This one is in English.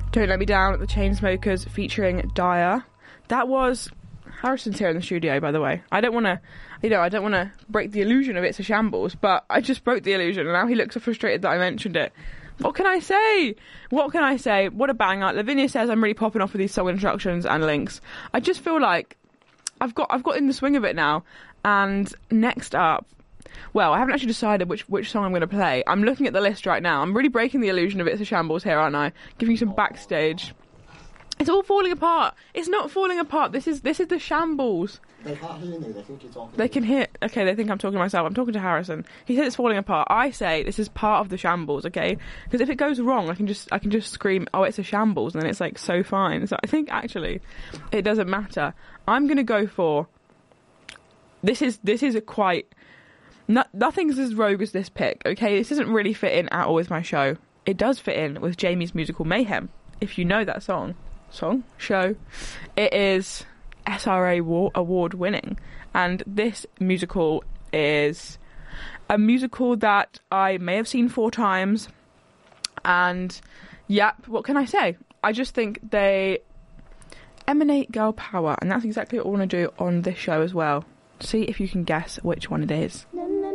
Don't Let Me Down, The Chainsmokers featuring Dyer. That was... Harrison's here in the studio, by the way. I don't want to break the illusion of It's a Shambles, but I just broke the illusion, and now he looks so frustrated that I mentioned it. What can I say? What a banger. Lavinia says I'm really popping off with these song instructions and links. I just feel like I've got in the swing of it now. And next up, well, I haven't actually decided which song I'm going to play. I'm looking at the list right now. I'm really breaking the illusion of It's a Shambles here, aren't I? Giving you some backstage. It's all falling apart. It's not falling apart. This is the shambles. They can't hear me. They think you're talking. They can hear. Okay, they think I'm talking to myself. I'm talking to Harrison. He said it's falling apart. I say this is part of the shambles. Okay, because if it goes wrong, I can just scream, "Oh, it's a shambles," and then it's like so fine. So I think actually, it doesn't matter. I'm gonna go for. This is a quite. Nothing's as rogue as this pick. Okay, this doesn't really fit in at all with my show. It does fit in with Jamie's musical Mayhem. If you know that show, it is SRA award winning, and this musical is a musical that I may have seen 4 times, and yep, what can I say? I just think they emanate girl power, and that's exactly what I want to do on this show as well. See if you can guess which one it is. No.